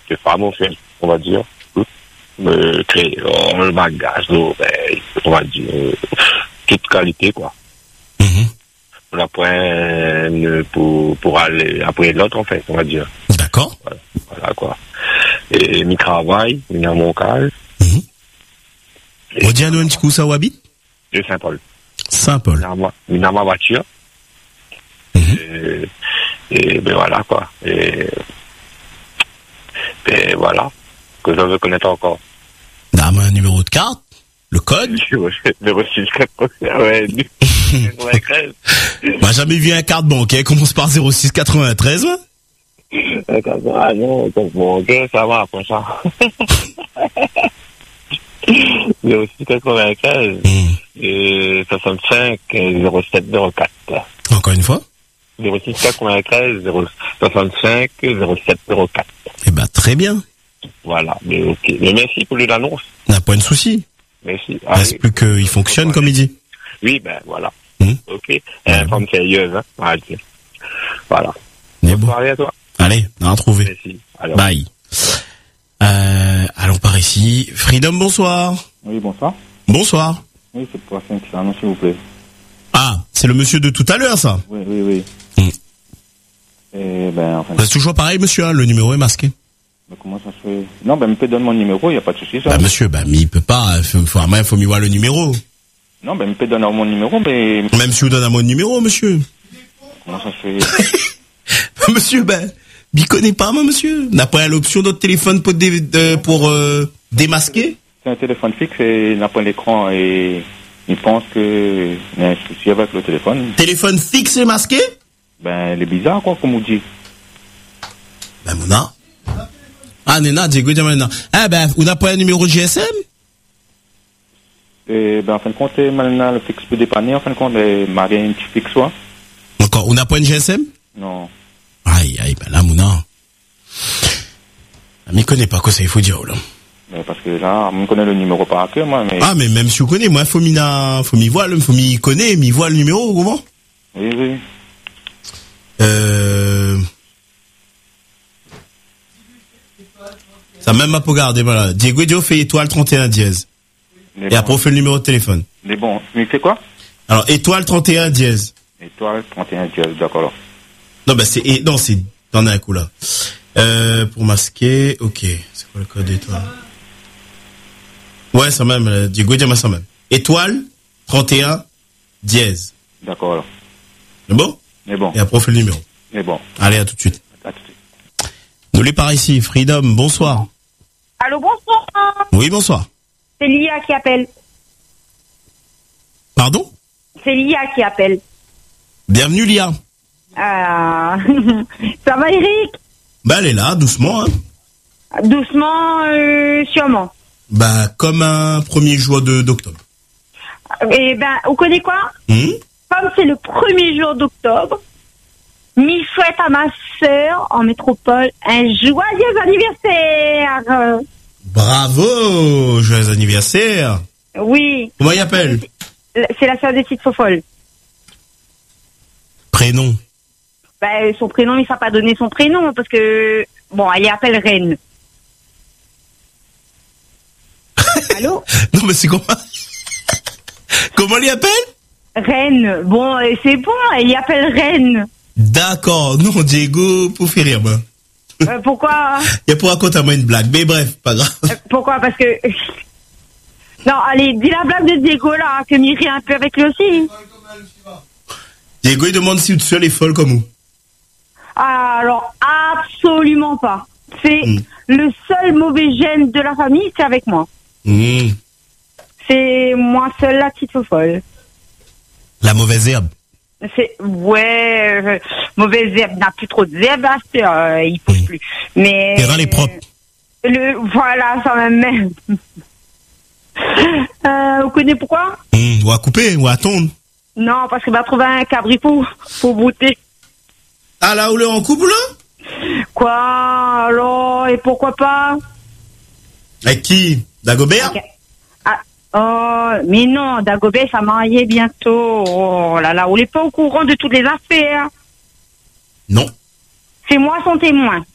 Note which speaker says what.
Speaker 1: quelques femmes, on va dire. Créole, magazo, on va dire, toute qualité, quoi. Pour la pointe, pour aller après l'autre, en fait, on va dire.
Speaker 2: D'accord.
Speaker 1: Voilà, quoi. Et mi travail, mi à mon cas.
Speaker 2: On dit à nous un petit coup, ça où habite?
Speaker 1: De Saint-Paul.
Speaker 2: Saint-Paul.
Speaker 1: Mi dans ma voiture. Et ben voilà, quoi. Et voilà. Que je veux connaître encore.
Speaker 2: Dame un numéro de carte, le code.
Speaker 1: Le reçu, ouais, 93.
Speaker 2: Moi, jamais vu un carte bancaire, commence par 0693, ouais.
Speaker 1: Ah non, donc bon, ok, ça va, après ça. 0693 et 65 07 04.
Speaker 2: Encore une fois?
Speaker 1: 0693 65 07 04.
Speaker 2: Eh ben, très bien.
Speaker 1: Voilà, mais ok. Mais merci pour l'annonce.
Speaker 2: N'a pas de souci.
Speaker 1: Merci.
Speaker 2: Reste plus qu'il fonctionne comme il dit.
Speaker 1: Oui, ben voilà. Ok. Femme sérieuse, hein. Voilà.
Speaker 2: Mais bon.
Speaker 1: À toi.
Speaker 2: Allez, on a trouvé.
Speaker 1: Merci. Alors.
Speaker 2: Bye. Allons par ici. Freedom, bonsoir.
Speaker 3: Oui, bonsoir.
Speaker 2: Bonsoir.
Speaker 3: Oui, c'est pour faire un petit annonce, s'il vous plaît.
Speaker 2: Ah, c'est le monsieur de tout à l'heure, ça.
Speaker 3: Oui. Et ben, enfin.
Speaker 2: C'est toujours pareil, monsieur, hein, le numéro est masqué.
Speaker 3: Mais comment ça se fait? Non, ben, me peut donner mon numéro, il n'y a pas de souci, ça.
Speaker 2: Bah, monsieur, mais il peut pas, faut m'y voir le numéro.
Speaker 3: Non, ben, me peut donner mon numéro, mais.
Speaker 2: Même si vous donnez mon numéro, monsieur.
Speaker 3: Comment ça se fait?
Speaker 2: Monsieur, il connaît pas, moi, monsieur. N'a pas l'option d'autre téléphone pour démasquer?
Speaker 3: C'est un téléphone fixe et il n'a pas l'écran et il pense que il y a un souci avec le téléphone.
Speaker 2: Téléphone fixe et masqué?
Speaker 3: Ben, il est bizarre, quoi, comme on dit.
Speaker 2: Ben, Mona. Ah, Nena, Diego, Nena. Ah, vous n'avez pas un numéro de GSM?
Speaker 3: Et ben, en fin de compte, maintenant, le fixe peut dépanner, en fin de compte, m'a rien un petit fixe, soit.
Speaker 2: Encore, on n'a pas une GSM?
Speaker 3: Non.
Speaker 2: Aïe, ben là, Mouna. Elle m'y connaît pas, quoi, ça, il faut dire, là.
Speaker 3: Mais parce que là, on me connaît le numéro par cœur, moi, mais.
Speaker 2: Ah, mais même si vous connaissez, moi, faut m'y voir, faut m'y connaître, m'y voir le numéro, comment?
Speaker 3: Oui.
Speaker 2: Ça même m'a pas regardé, voilà. Diego Dio fait étoile 31 dièse. Et après, on fait le numéro de téléphone.
Speaker 3: Mais bon, mais c'est quoi?
Speaker 2: Alors, étoile 31 dièse.
Speaker 3: Étoile 31 dièse, d'accord.
Speaker 2: Non, c'est dans un coup, là. Pour masquer, ok. C'est quoi le code étoile? Ouais, ça même, Diego Dio, ça même. Étoile 31 dièse.
Speaker 3: D'accord, alors.
Speaker 2: C'est bon?
Speaker 3: Mais bon.
Speaker 2: Et après, on fait le numéro.
Speaker 3: Mais bon.
Speaker 2: Allez, à tout de suite.
Speaker 3: À tout de suite.
Speaker 2: Nous les par ici, Freedom, bonsoir.
Speaker 4: Allô, bonsoir.
Speaker 2: Oui, bonsoir.
Speaker 4: C'est Lia qui appelle.
Speaker 2: Pardon?
Speaker 4: C'est Lia qui appelle.
Speaker 2: Bienvenue, Lia.
Speaker 4: Ça va, Eric?
Speaker 2: Elle est là, doucement, hein.
Speaker 4: Doucement, sûrement.
Speaker 2: Comme un premier jour d'octobre.
Speaker 4: Eh ben, vous connaissez quoi? Comme c'est le premier jour d'octobre, m'y souhaite à ma sœur en métropole un joyeux anniversaire.
Speaker 2: Bravo, joyeux anniversaire.
Speaker 4: Oui.
Speaker 2: Comment il appelle?
Speaker 4: C'est la sœur des petites Fofolles.
Speaker 2: Prénom?
Speaker 4: Son prénom, il ne s'est pas donné son prénom parce que, bon, elle appelle Reine. Allô?
Speaker 2: Non, mais c'est comment? Comment il appelle?
Speaker 4: Reine. Bon, c'est bon, elle y appelle Reine.
Speaker 2: D'accord. Non, Diego, pour faire rire, moi.
Speaker 4: Pourquoi?
Speaker 2: Il y a pour raconter à moi une blague, mais bref, pas grave.
Speaker 4: Pourquoi? Parce que... Non, allez, dis la blague de Diego, là, que m'y rit un peu avec lui aussi.
Speaker 2: Diego, il demande si tu es folle comme où?
Speaker 4: Ah, alors, absolument pas. C'est le seul mauvais gène de la famille, c'est avec moi. C'est moi seule la petite folle.
Speaker 2: La mauvaise herbe.
Speaker 4: Mauvaise herbe, n'a plus trop de herbe, il pousse plus. Mais.
Speaker 2: Terrain est propre.
Speaker 4: Voilà, ça même. Vous connaissez pourquoi?
Speaker 2: Ou à couper, ou à tondre.
Speaker 4: Non, parce qu'il va trouver un cabrifou pour brouter.
Speaker 2: Ah là, où le en couple, là?
Speaker 4: Quoi, alors, et pourquoi pas?
Speaker 2: Avec qui? Dagobert?
Speaker 4: Okay. Mais non, Dagobert, ça marié bientôt. Oh là là, on n'est pas au courant de toutes les affaires.
Speaker 2: Non.
Speaker 4: C'est moi son témoin.